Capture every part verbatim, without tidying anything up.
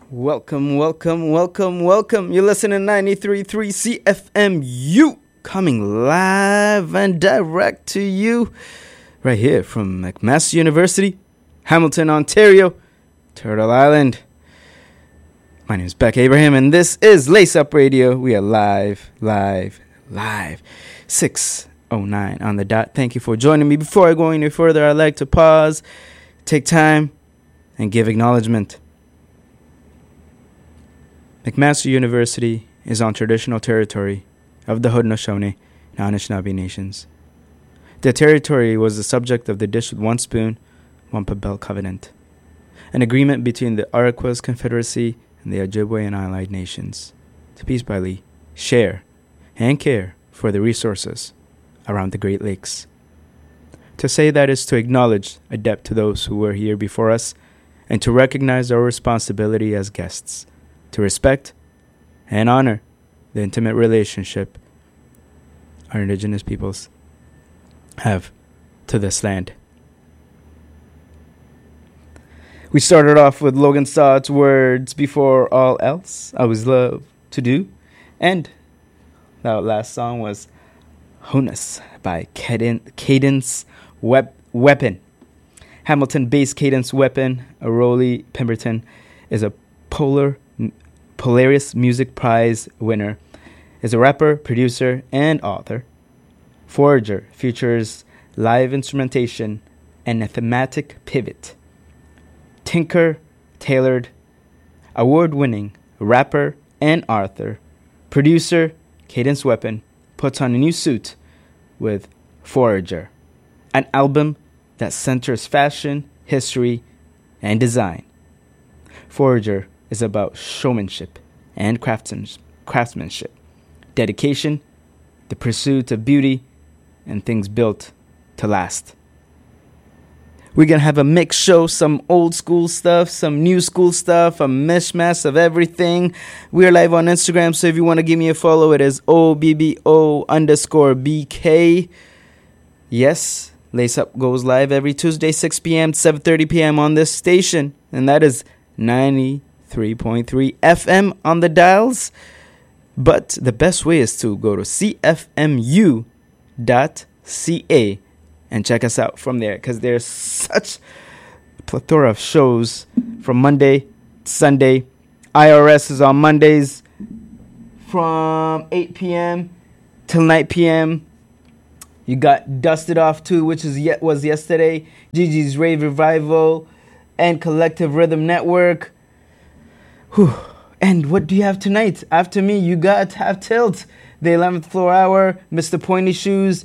Welcome, welcome, welcome, welcome. You're listening to ninety-three point three C F M U, coming live and direct to you right here from McMaster University, Hamilton, Ontario, Turtle Island. My name is Beck Abraham, and this is Lace Up Radio. We are live, live, live. six oh nine on the dot. Thank you for joining me. Before I go any further, I'd like to pause, take time, and give acknowledgement. McMaster University is on traditional territory of the Haudenosaunee and Anishinaabe nations. The territory was the subject of the Dish with One Spoon, Wampum Belt Covenant, an agreement between the Iroquois Confederacy and the Ojibwe and Allied nations to peaceably share and care for the resources around the Great Lakes. To say that is to acknowledge a debt to those who were here before us and to recognize our responsibility as guests to respect and honor the intimate relationship our Indigenous peoples have to this land. We started off with Logan Stodd's words, "Before all else, I always love to do." And that last song was Honus by Caden- Cadence Wep- Weapon. Hamilton-based Cadence Weapon, Aroli Pemberton, is a polar Polaris Music Prize winner, is a rapper, producer, and author. Forager features live instrumentation and a thematic pivot. Tinker Tailored, award-winning rapper and author, producer, Cadence Weapon, puts on a new suit with Forager, an album that centers fashion, history, and design. Forager is about showmanship and craftsmanship, dedication, the pursuit of beauty, and things built to last. We're going to have a mixed show, some old school stuff, some new school stuff, a mishmash of everything. We're live on Instagram, so if you want to give me a follow, it is O B B O underscore B K. Yes, Lace Up goes live every Tuesday, six p.m. to seven thirty p.m. on this station, and that is ninety-three point three F M on the dials. But the best way is to go to C F M U dot C A and check us out from there, because there's such a plethora of shows from Monday to Sunday. I R S is on Mondays from eight p.m. till nine p.m. You got Dusted Off too, which is yet was yesterday. Gigi's Rave Revival and Collective Rhythm Network. Whew. And what do you have tonight? After me, you got Have Tilt, the eleventh Floor Hour, Mister Pointy Shoes.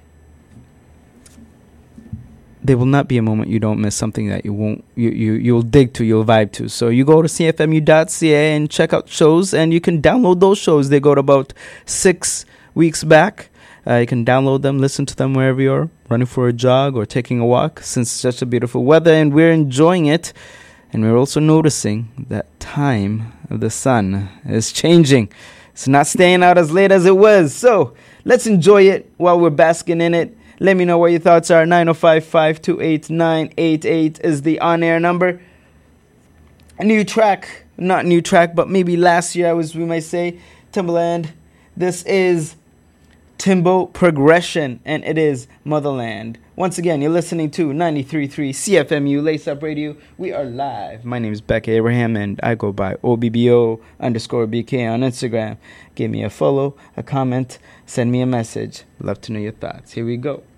There will not be a moment you don't miss something that you won't you, you you'll dig to, you'll vibe to. So you go to C F M U dot C A and check out shows, and you can download those shows. They go to about six weeks back. Uh, you can download them, listen to them wherever you're running for a jog or taking a walk, since it's such a beautiful weather and we're enjoying it. And we're also noticing that time of the sun is changing. It's not staying out as late as it was. So let's enjoy it while we're basking in it. Let me know what your thoughts are. nine oh five, five two eight, nine eight eight is the on-air number. A new track, not new track, but maybe last year, I was, we might say, Timbaland. This is Timbo Progression, and it is Motherland. Once again, you're listening to ninety-three point three C F M U Lace Up Radio. We are live. My name is Beck Abraham, and I go by O B B O underscore B K on Instagram. Give me a follow, a comment, send me a message. Love to know your thoughts. Here we go.